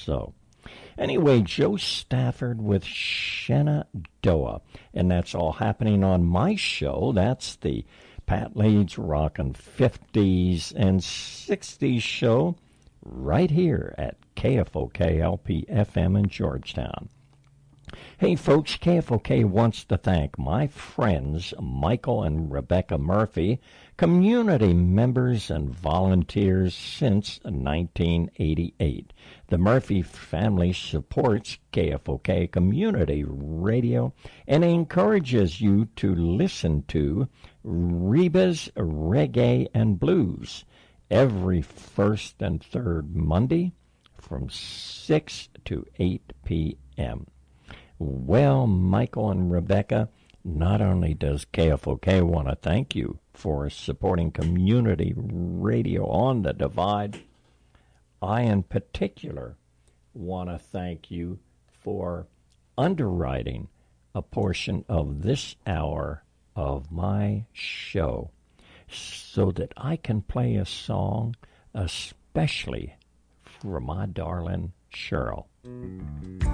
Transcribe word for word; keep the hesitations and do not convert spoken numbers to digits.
So, anyway, Joe Stafford with Shenandoah, and that's all happening on my show. That's the Pat Leeds Rockin' fifties and sixties show right here at K F O K L P F M in Georgetown. Hey folks, K F O K wants to thank my friends Michael and Rebecca Murphy, community members and volunteers since nineteen eighty-eight. The Murphy family supports K F O K Community Radio and encourages you to listen to Reba's Reggae and Blues every first and third Monday from six to eight p.m. Well, Michael and Rebecca, not only does K F O K want to thank you for supporting community radio on the Divide, I in particular want to thank you for underwriting a portion of this hour of my show so that I can play a song especially for my darling Cheryl.